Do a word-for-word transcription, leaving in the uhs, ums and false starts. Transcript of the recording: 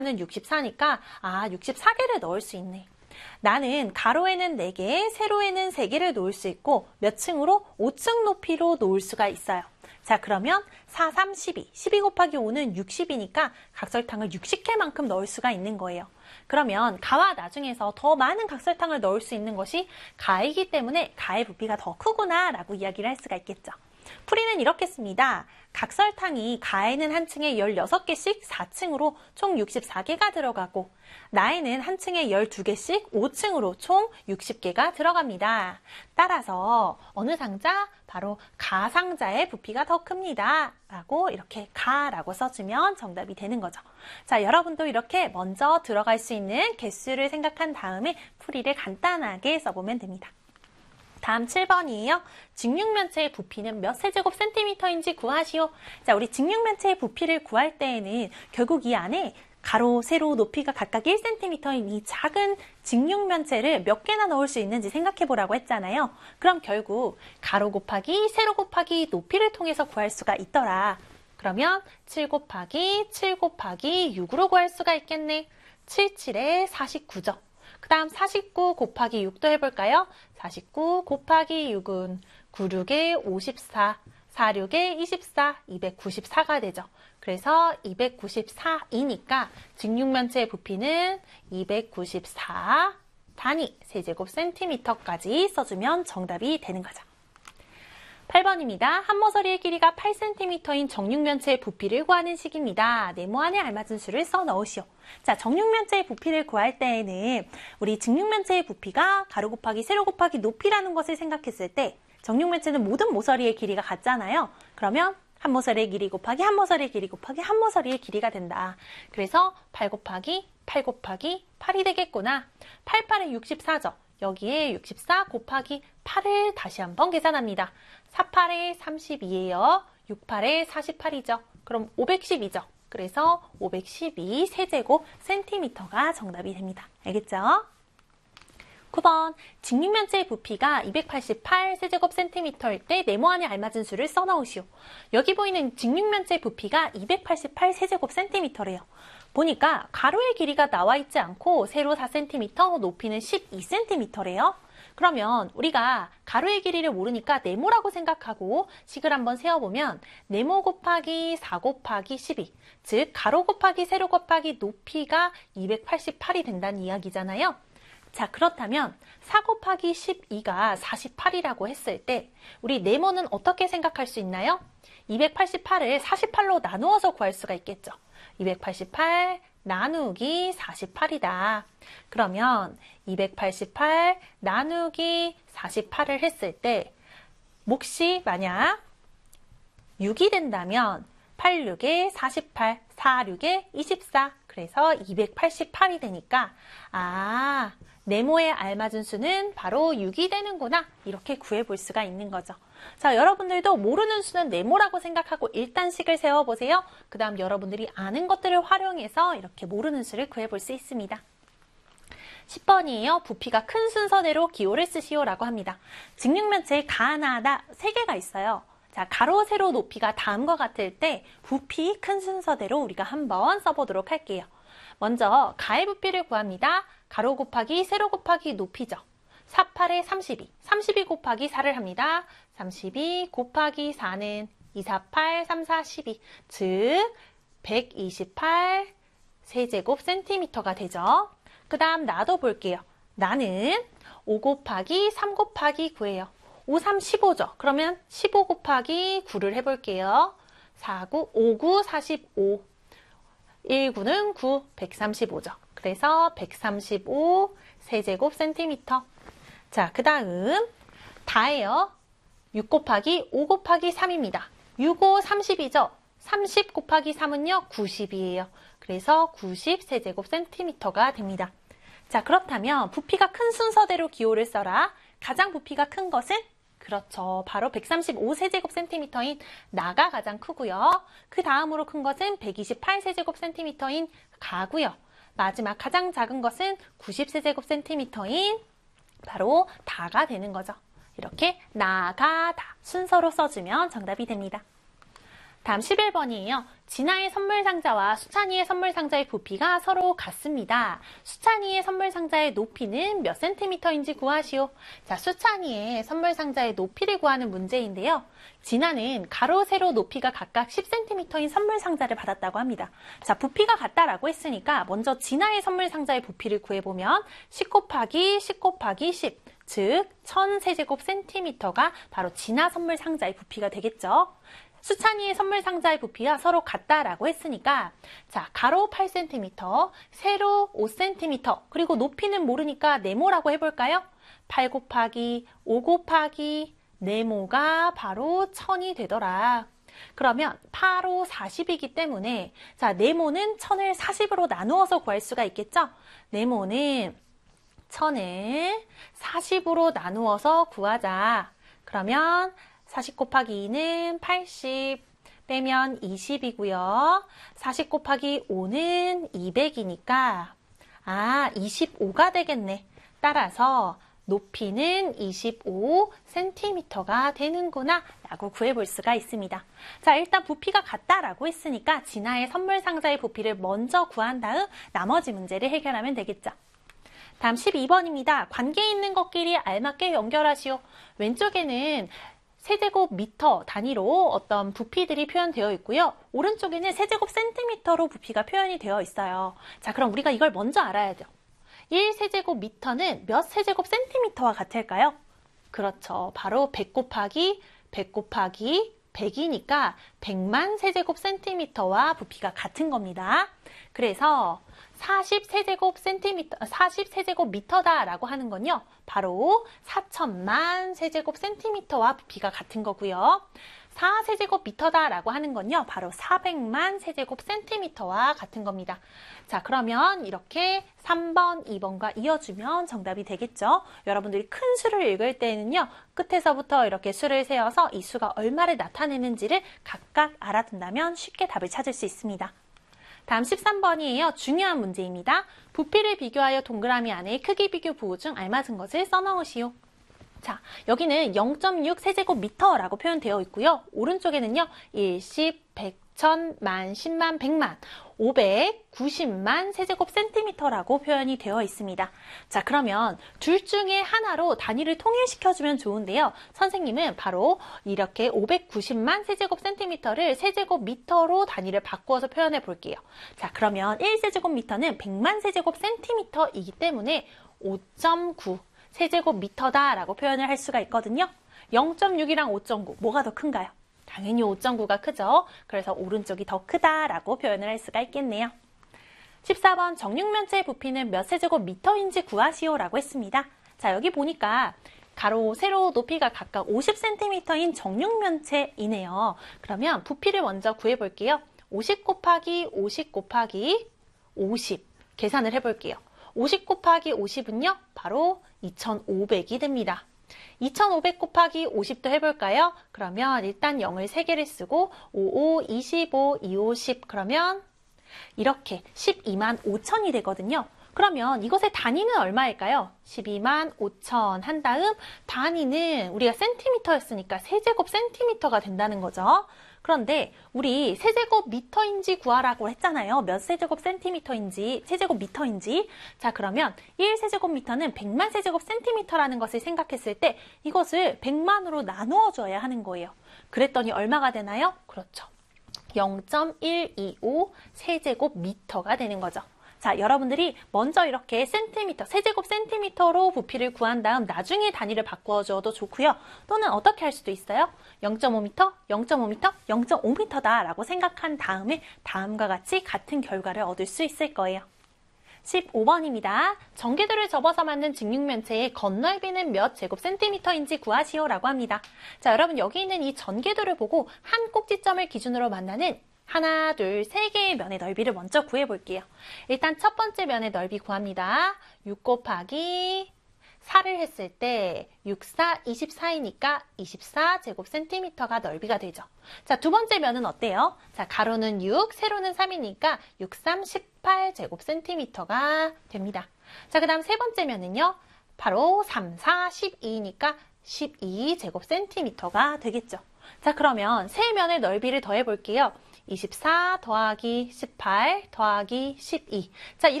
는 육십사니까 아 육십사 개를 넣을 수 있네. 나는 가로에는 네 개, 세로에는 세 개를 놓을 수 있고 몇 층으로? 오 층 높이로 놓을 수가 있어요. 자, 그러면 사, 삼, 십이. 십이 곱하기 오는 육십이니까 각설탕을 육십 개만큼 넣을 수가 있는 거예요. 그러면 가와 나 중에서 더 많은 각설탕을 넣을 수 있는 것이 가이기 때문에 가의 부피가 더 크구나 라고 이야기를 할 수가 있겠죠. 풀이는 이렇게 씁니다. 각설탕이 가에는 한 층에 열여섯 개씩 사 층으로 총 육십사 개가 들어가고 나에는 한 층에 열두 개씩 오 층으로 총 육십 개가 들어갑니다. 따라서 어느 상자? 바로 가상자의 부피가 더 큽니다. 라고 이렇게 가라고 써주면 정답이 되는 거죠. 자, 여러분도 이렇게 먼저 들어갈 수 있는 개수를 생각한 다음에 풀이를 간단하게 써보면 됩니다. 다음 칠 번이에요. 직육면체의 부피는 몇 세제곱 센티미터인지 구하시오. 자, 우리 직육면체의 부피를 구할 때에는 결국 이 안에 가로, 세로, 높이가 각각 일 센티미터인 이 작은 직육면체를 몇 개나 넣을 수 있는지 생각해 보라고 했잖아요. 그럼 결국 가로 곱하기 세로 곱하기 높이를 통해서 구할 수가 있더라. 그러면 칠 곱하기 칠 곱하기 육으로 구할 수가 있겠네. 칠, 칠에 사십구죠. 그 다음 사십구 곱하기 육도 해볼까요? 사십구 곱하기 육은 구, 육에 오십사, 사, 육에 이십사, 이백구십사가 되죠. 그래서 이백구십사이니까 직육면체의 부피는 이백구십사 단위 세제곱 센티미터까지 써주면 정답이 되는 거죠. 팔 번입니다. 한 모서리의 길이가 팔 센티미터인 정육면체의 부피를 구하는 식입니다. 네모안에 알맞은 수를 써 넣으시오. 자, 정육면체의 부피를 구할 때에는 우리 직육면체의 부피가 가로 곱하기 세로 곱하기 높이라는 것을 생각했을 때 정육면체는 모든 모서리의 길이가 같잖아요. 그러면 한 모서리의 길이 곱하기 한 모서리의 길이 곱하기 한 모서리의 길이가 된다. 그래서 팔 곱하기 팔 곱하기 팔이 되겠구나. 팔, 팔에 육십사죠. 여기에 육십사 곱하기 팔을 다시 한번 계산합니다. 사, 팔에 삼십이에요. 육, 팔에 사십팔이죠. 그럼 오백십이죠. 그래서 오백십이 세제곱 센티미터가 정답이 됩니다. 알겠죠? 구 번, 직육면체의 부피가 이백팔십팔 세제곱 센티미터일 때 네모안에 알맞은 수를 써넣으시오. 여기 보이는 직육면체의 부피가 이백팔십팔 세제곱 센티미터래요. 보니까 가로의 길이가 나와 있지 않고 세로 사 센티미터, 높이는 십이 센티미터래요. 그러면 우리가 가로의 길이를 모르니까 네모라고 생각하고 식을 한번 세어보면 네모 곱하기 사 곱하기 십이, 즉 가로 곱하기 세로 곱하기 높이가 이백팔십팔이 된다는 이야기잖아요. 자, 그렇다면 사 곱하기 십이가 사십팔이라고 했을 때 우리 네모는 어떻게 생각할 수 있나요? 이백팔십팔을 사십팔로 나누어서 구할 수가 있겠죠. 이백팔십팔 나누기 사십팔이다. 그러면 이백팔십팔 나누기 사십팔을 했을 때 몫이 만약 육이 된다면 팔, 육에 사십팔, 사, 육에 이십사, 그래서 이백팔십팔이 되니까 아, 네모에 알맞은 수는 바로 육이 되는구나, 이렇게 구해볼 수가 있는 거죠. 자, 여러분들도 모르는 수는 네모라고 생각하고 일단 식을 세워보세요. 그 다음 여러분들이 아는 것들을 활용해서 이렇게 모르는 수를 구해볼 수 있습니다. 십 번이에요. 부피가 큰 순서대로 기호를 쓰시오 라고 합니다. 직육면체에 가나다 세 개가 있어요. 자, 가로, 세로, 높이가 다음과 같을 때 부피 큰 순서대로 우리가 한번 써보도록 할게요. 먼저 가의 부피를 구합니다. 가로 곱하기 세로 곱하기 높이죠. 사, 팔에 삼십이, 삼십이 곱하기 사를 합니다. 삼십이 곱하기 사는 이, 사, 팔, 삼, 사, 십이, 즉 백이십팔 세제곱 센티미터가 되죠. 그 다음 나도 볼게요. 나는 오 곱하기 삼 곱하기 구예요. 오, 삼, 십오죠. 그러면 십오 곱하기 구를 해볼게요. 사, 구, 오, 구, 사십오. 일, 구는 구, 백삼십오죠. 그래서 백삼십오 세제곱 센티미터. 자, 그 다음 다예요. 육 곱하기 오 곱하기 삼입니다. 육, 오, 삼십이죠. 삼십 곱하기 삼은요, 구십이에요. 그래서 구십 세제곱 센티미터가 됩니다. 자, 그렇다면 부피가 큰 순서대로 기호를 써라. 가장 부피가 큰 것은? 그렇죠. 바로 백삼십오 세제곱 센티미터인 나가 가장 크고요. 그 다음으로 큰 것은 백이십팔 세제곱 센티미터인 가고요. 마지막 가장 작은 것은 구십 세제곱 센티미터인 바로 다가 되는 거죠. 이렇게 나가 다 순서로 써주면 정답이 됩니다. 다음 십일 번이에요. 진아의 선물 상자와 수찬이의 선물 상자의 부피가 서로 같습니다. 수찬이의 선물 상자의 높이는 몇 센티미터인지 구하시오. 자, 수찬이의 선물 상자의 높이를 구하는 문제인데요. 진아는 가로, 세로 높이가 각각 십 센티미터인 선물 상자를 받았다고 합니다. 자, 부피가 같다라고 했으니까 먼저 진아의 선물 상자의 부피를 구해보면 십 곱하기 십 곱하기 십, 즉 천 세제곱 센티미터가 바로 진아 선물 상자의 부피가 되겠죠. 수찬이의 선물 상자의 부피가 서로 같다라고 했으니까 자, 가로 팔 센티미터, 세로 오 센티미터, 그리고 높이는 모르니까 네모라고 해볼까요? 팔 곱하기 오 곱하기 네모가 바로 천이 되더라. 그러면 팔, 오, 사십이기 때문에 자, 네모는 천을 사십으로 나누어서 구할 수가 있겠죠? 네모는 천을 사십으로 나누어서 구하자. 그러면 사십 곱하기 이는 팔십, 빼면 이십이고요. 사십 곱하기 오는 이백이니까 아, 이십오가 되겠네. 따라서 높이는 이십오 센티미터가 되는구나 라고 구해볼 수가 있습니다. 자, 일단 부피가 같다라고 했으니까 진아의 선물 상자의 부피를 먼저 구한 다음 나머지 문제를 해결하면 되겠죠. 다음 십이 번입니다. 관계 있는 것끼리 알맞게 연결하시오. 왼쪽에는 세제곱미터 단위로 어떤 부피들이 표현되어 있고요. 오른쪽에는 세제곱 센티미터로 부피가 표현이 되어 있어요. 자, 그럼 우리가 이걸 먼저 알아야죠. 일 세제곱미터는 몇 세제곱 센티미터와 같을까요? 그렇죠. 바로 백 곱하기 백 곱하기 백이니까 백만 세제곱 센티미터와 부피가 같은 겁니다. 그래서 사십 세제곱 센티미터, 사십 세제곱 미터다라고 하는 건요. 바로 사천만 세제곱 센티미터와 부피가 같은 거고요. 사 세제곱 미터다라고 하는 건요. 바로 사백만 세제곱 센티미터와 같은 겁니다. 자, 그러면 이렇게 삼 번, 이 번과 이어주면 정답이 되겠죠. 여러분들이 큰 수를 읽을 때는요. 끝에서부터 이렇게 수를 세어서 이 수가 얼마를 나타내는지를 각각 알아둔다면 쉽게 답을 찾을 수 있습니다. 다음 십삼 번이에요. 중요한 문제입니다. 부피를 비교하여 동그라미 안에 크기 비교 부호 중 알맞은 것을 써넣으시오. 자, 여기는 영 점 육 세제곱미터라고 표현되어 있고요. 오른쪽에는요. 일, 십, 백, 천, 만, 십만, 백만, 오백구십만 세제곱 센티미터라고 표현이 되어 있습니다. 자, 그러면 둘 중에 하나로 단위를 통일시켜주면 좋은데요. 선생님은 바로 이렇게 오백구십만 세제곱 센티미터를 세제곱미터로 단위를 바꾸어서 표현해 볼게요. 자, 그러면 일 세제곱미터는 백만 세제곱 센티미터이기 때문에 오 점 구 세제곱미터다라고 표현을 할 수가 있거든요. 영 점 육이랑 오 점 구 뭐가 더 큰가요? 당연히 오 점 구가 크죠. 그래서 오른쪽이 더 크다라고 표현을 할 수가 있겠네요. 십사 번 정육면체의 부피는 몇 세제곱미터인지 구하시오라고 했습니다. 자, 여기 보니까 가로, 세로 높이가 각각 오십 센티미터인 정육면체이네요. 그러면 부피를 먼저 구해볼게요. 오십 곱하기 오십 곱하기 오십 계산을 해볼게요. 오십 곱하기 오십은요. 바로 이천오백이 됩니다. 이천오백 곱하기 오십도 해볼까요? 그러면 일단 영을 세 개를 쓰고 오, 오, 이십오, 이오, 십 그러면 이렇게 십이만 오천이 되거든요. 그러면 이것의 단위는 얼마일까요? 십이만 오천 한 다음 단위는 우리가 센티미터였으니까 세제곱 센티미터가 된다는 거죠. 그런데 우리 세제곱미터인지 구하라고 했잖아요. 몇 세제곱 센티미터인지, 세제곱미터인지. 자, 그러면 일 세제곱미터는 백만 세제곱 센티미터라는 것을 생각했을 때 이것을 백만으로 나누어 줘야 하는 거예요. 그랬더니 얼마가 되나요? 그렇죠. 영 점 일이오 세제곱미터가 되는 거죠. 자, 여러분들이 먼저 이렇게 센티미터, 세제곱 센티미터로 부피를 구한 다음 나중에 단위를 바꾸어 줘도 좋고요. 또는 어떻게 할 수도 있어요? 영 점 오 미터, 영 점 오 미터, 영 점 오 미터다라고 생각한 다음에 다음과 같이 같은 결과를 얻을 수 있을 거예요. 십오 번입니다. 전개도를 접어서 만든 직육면체의 겉넓이는 몇 제곱 센티미터인지 구하시오라고 합니다. 자, 여러분 여기 있는 이 전개도를 보고 한 꼭지점을 기준으로 만나는 하나, 둘, 세 개의 면의 넓이를 먼저 구해볼게요. 일단 첫 번째 면의 넓이 구합니다. 육 곱하기 사를 했을 때 육, 사, 이십사이니까 이십사 제곱 센티미터가 넓이가 되죠. 자, 두 번째 면은 어때요? 자, 가로는 육, 세로는 삼이니까 육, 삼, 십팔 제곱 센티미터가 됩니다. 자, 그 다음 세 번째 면은요. 바로 삼, 사, 십이니까 십이 제곱 센티미터가 되겠죠. 자, 그러면 세면의 넓이를 더해 볼게요. 이십사 더하기 십팔 더하기 십이. 자,